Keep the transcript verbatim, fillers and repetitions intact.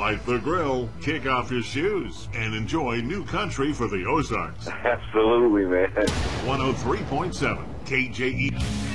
Light the grill, kick off your shoes, and enjoy new country for the Ozarks. Absolutely, man. one oh three point seven K J E.